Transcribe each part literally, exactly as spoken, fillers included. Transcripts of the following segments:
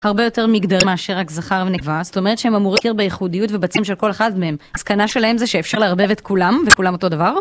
הרבה יותר מגדרי מאשר רק זכר ונקבה, זאת אומרת שהם אמורים להכיר בייחודיות ובצים של כל אחד מהם. הסכנה שלהם זה שאפשר לערבב את כולם, וכולם אותו דבר?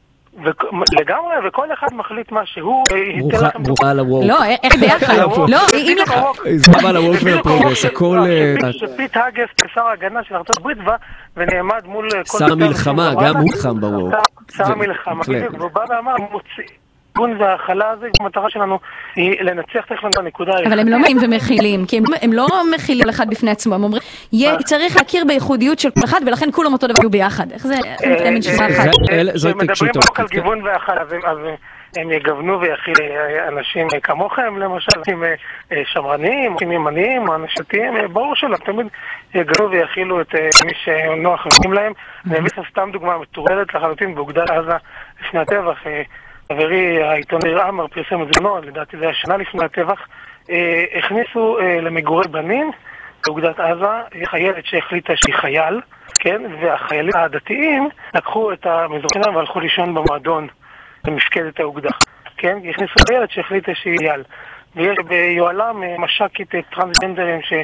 לגמרי, וכל אחד מחליט מה שהוא... ברוכה על הווק. לא, איך ביחד? לא, אם לך... ברוכה על הווק והפרוגרס, הכל... שפיט הגס כשר ההגנה של ארצות הברית ונעמד מול... שר מלחמה, גם הוא חם בווק. שר מלחמה, והוא בא ואמר, מוציא. גון וההכלה הזה, המטרה שלנו היא לנצח תכף את הנקודה. אבל הם לא מאים ומכילים, כי הם לא מכילים אחד בפני עצמו, הם אומרים, צריך להכיר בייחודיות של כל אחד, ולכן כולם אותו דבר יהיו ביחד. איך זה? הם נשמע אחד. מדברים פה על גיוון והכלה, אז הם יגוונו ויכיל אנשים כמוכם, למשל, עם שמרנים, עם ימניים, אנשתיים, ברור שלא, תמיד יגוונו ויכילו את מי שנוח ונעים להם. אני אביא סתם דוגמה מטורלת לחלוטין באוגדת עזה לפני הטבח. חברי העיתונאי עמר פרסם את זה לא, לדעתי זה השנה לפני הטבח, אה, הכניסו אה, למגורי בנים באוגדת עזה, חיילת שהחליטה שהיא חייל, כן, והחיילים הדתיים לקחו את המזרחים והלכו לישון במועדון במפקדת האוגדה, כן, הכניסו חיילת שהחליטה שהיא חייל. ויש ביועלם מש"קית טרנסג'נדרים ש...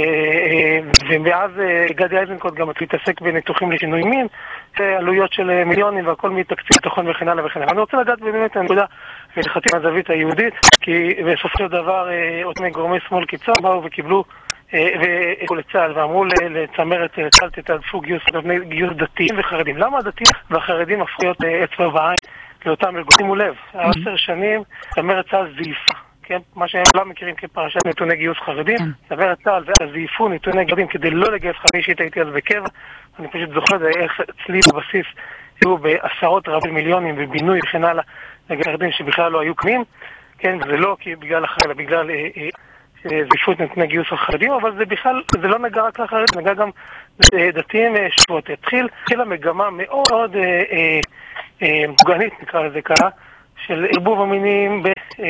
ומאז גדי איזנקוט גם מתעסק בניתוחים לשינוי מין, עלויות של מיליונים והכל מתקציב תוכן וכן הלאה וכן הלאה. אני רוצה לדעת באמת הנקודה ולחתים מהזווית היהודית, כי בסופו של דבר אותם גורמי שמאל קיצון באו וקיבלו והקו לצה"ל ואמרו לצמרת צה"ל תתעדפו גיוס דתיים וחרדים. למה הדתיים והחרדים הפכו להיות אצבע בעין לאותם ארגונים? שימו לב, עשר שנים צמרת צה"ל זייפה, כן, מה שהם לא מכירים כפרשת נתוני גיוס חרדים, צמרת צה"ל וזייפו נתוני חרדים כדי לא לגייס חרדים. אישית הייתי אז בקבע, אני פשוט זוכר את זה, איך אצלי בבסיס היו בעשרות רבי מיליונים ובינוי וכן הלאה לגרדים שבכלל לא היו קמים, כן, זה לא כי בגלל החרדים, בגלל זייפות נתוני גיוס החרדים, אבל זה בכלל, זה לא נגע רק לחרדים, זה נגע גם דתיים שבועות. התחיל, התחילה מגמה מאוד מאוד מוגנית, נקרא לזה ככה, של ערבוב המינים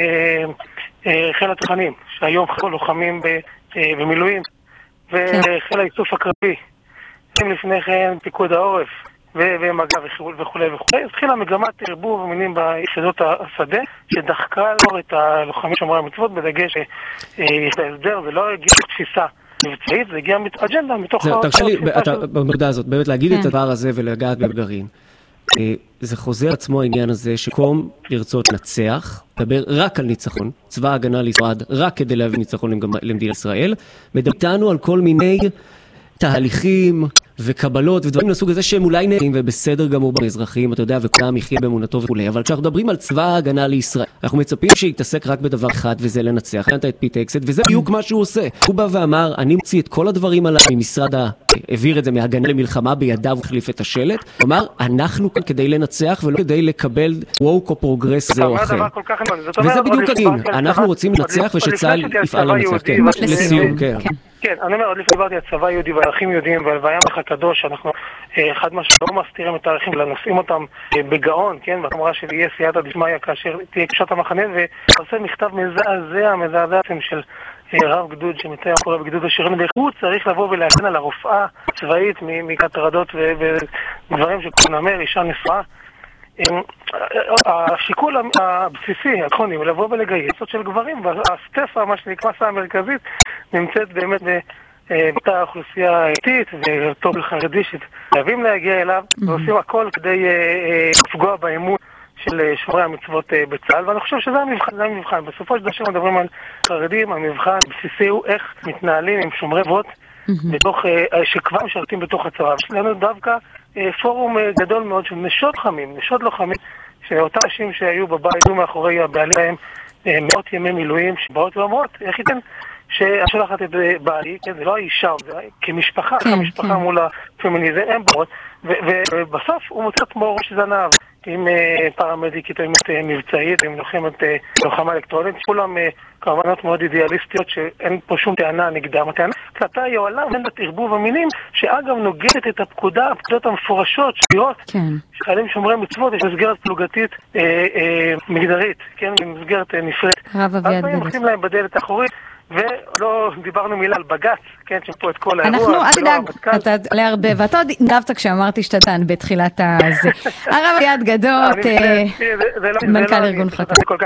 בחיל התחנים, שהיום לוחמים במילואים, וחיל האיסוף הקרבי, לפני כן פיקוד העורף, ומגע וכו' וכו'. התחילה מגמת ערבוב המינים ביחידות השדה, שדחקה לו את הלוחמים שומרי המצוות, בדגש ההסדר, זה לא הגיע תפיסה מבצעית, זה הגיע אג'נדה מתוך... תרשה לי, במרדה הזאת, באמת להגיד את הדבר הזה ולגעת בגרעין. זה חוזר עצמו העניין הזה שקום לרצות לנצח, מדבר רק על ניצחון, צבא ההגנה לישראל, רק כדי להביא ניצחון למדינת ישראל, מדברתנו על כל מיני תהליכים וקבלות ודברים לסוג הזה שהם אולי נראים ובסדר גמור באזרחים, אתה יודע, וכולם יחיה באמונתו וכו'. אבל כשאנחנו מדברים על צבא ההגנה לישראל, אנחנו מצפים שיתעסק רק בדבר אחד, וזה לנצח. נתת את פיט אקסט, וזה בדיוק מה שהוא עושה. הוא בא ואמר, אני מוציא את כל הדברים עליו ממשרד ה... העביר את זה מהגנה למלחמה בידיו וחליף את השלט. הוא אמר, אנחנו כאן כדי לנצח ולא כדי לקבל ווק או פרוגרס זה או אחר. וזה בדיוק הדין. אנחנו רוצים לנצח ושצה"ל יפעל לנצח. לסיום, כן. כן, אני אומר, עוד לפני דיברתי על צבא יהודי וערכים יהודיים והימח הקדוש, אנחנו אחד מה שלא מסתירים את הערכים, אלא נושאים אותם בגאון, כן, והתמורה של יהיה סייעתא דשמיא כאשר תהיה קשת המחנה, ועושה מכתב מזעזע, מזעזע של רב גדוד שמתאר קורא בגדוד השירים, והוא צריך לבוא ולהגן על הרופאה צבאית מכתרדות ודברים שכולם אומר, אישה נשואה. השיקול הבסיסי, התכוני, הוא לבוא ולגייס של גברים, והסטפה, מה שנקרא מסה המרכזית, נמצאת באמת בתא האוכלוסייה האיטית וטוב לחרדי שחייבים להגיע אליו, ועושים הכל כדי לפגוע באמון של שומרי המצוות בצה"ל, ואני חושב שזה המבחן, זה המבחן. בסופו של דבר מדברים על חרדים, המבחן הבסיסי הוא איך מתנהלים עם שומרי מצוות בתוך, שכבר משרתים בתוך הצבא. יש לנו דווקא פורום גדול מאוד של נשות לוחמים, נשות לוחמים, שאותה אנשים שהיו בבית, היו מאחורי הבעלים, מאות ימי מילואים, שבאות ואומרות, איך ייתן שהשלחת את בעלי, זה לא האישה, זה כמשפחה, כמשפחה מול הפמיניזם, הם באות, ובסוף הוא מוצא כמו ראש זנב, עם פרמדיקית, עם מבצעית, עם לוחמת לוחמה אלקטרונית, כולם כוונות מאוד אידיאליסטיות שאין פה שום טענה נגדם. הטענה כלפי היוהל"ם אין את ערבוב המינים, שאגב נוגדת את הפקודה, הפקודות המפורשות, שבירות, שחיילים שומרי מצוות, יש מסגרת פלוגתית מגדרית, כן, מסגרת נפרדת. רב אביעד בג"ץ. מכניסים להם בדלת האחורית, ולא דיברנו מילה על בג"ץ, כן, שפה את כל האירוע. אנחנו, אל תדאג, אתה עולה הרבה, ואתה עוד נדבת כשאמרתי שאתה דן בתחילת הזה. הרב אביעד גדות, מנכ"ל ארגון חותם.